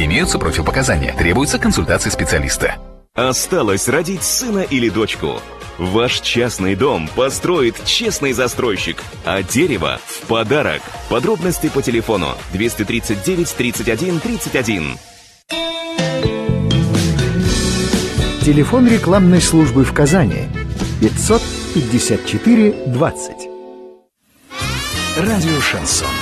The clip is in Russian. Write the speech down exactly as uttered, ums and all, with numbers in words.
Имеются противопоказания. Требуется консультация специалиста. Осталось родить сына или дочку. Ваш частный дом построит честный застройщик, а дерево в подарок. Подробности по телефону двести тридцать девять тридцать один тридцать один. Телефон рекламной службы в Казани пятьсот пятьдесят четыре двадцать. Радио Шансон.